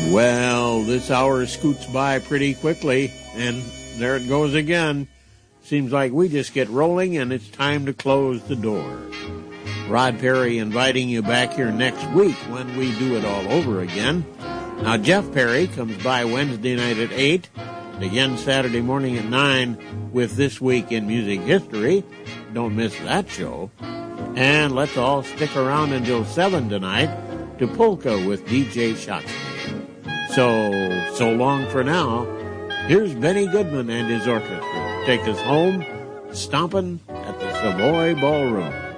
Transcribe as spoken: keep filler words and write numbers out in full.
Well, this hour scoots by pretty quickly, and there it goes again. Seems like we just get rolling, and it's time to close the door. Rod Perry inviting you back here next week when we do it all over again. Now, Jeff Perry comes by Wednesday night at eight, and again Saturday morning at nine with This Week in Music History. Don't miss that show. And let's all stick around until seven tonight to Polka with D J Shotsky. So, so long for now. Here's Benny Goodman and his orchestra. Take us home, stomping at the Savoy Ballroom.